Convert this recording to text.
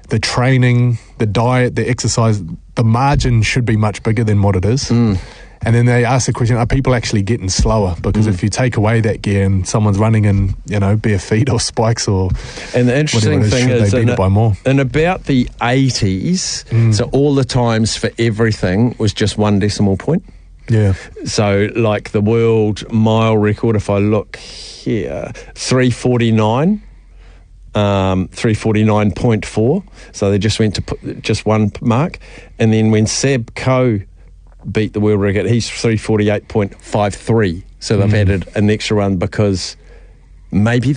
the training, the diet, the exercise, the margin should be much bigger than what it is. And then they ask the question, are people actually getting slower? Because if you take away that gear and someone's running in, bare feet or spikes or and the interesting thing is in about the 80s, so all the times for everything was just 1 decimal point. Yeah. So like the world mile record, if I look here, 349. 349.4. So they just went to put just one mark. And then when Seb Coe beat the world record, he's 348.53. So they've added an extra one because maybe